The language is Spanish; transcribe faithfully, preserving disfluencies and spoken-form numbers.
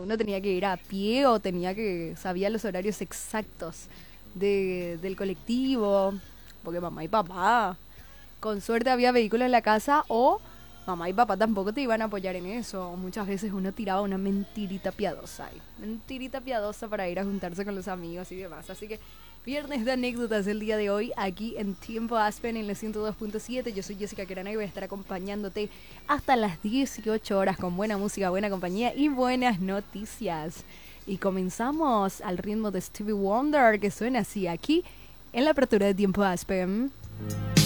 uno tenía que ir a pie o tenía que, sabía los horarios exactos de, del colectivo, porque mamá y papá, con suerte había vehículos en la casa o mamá y papá tampoco te iban a apoyar en eso. Muchas veces uno tiraba una mentirita piadosa ahí, mentirita piadosa para ir a juntarse con los amigos y demás. Así que viernes de anécdotas el día de hoy aquí en Tiempo Aspen en el ciento dos punto siete. Yo soy Jessica Querana y voy a estar acompañándote hasta las dieciocho horas con buena música, buena compañía y buenas noticias. Y comenzamos al ritmo de Stevie Wonder, que suena así aquí en la apertura de Tiempo Aspen.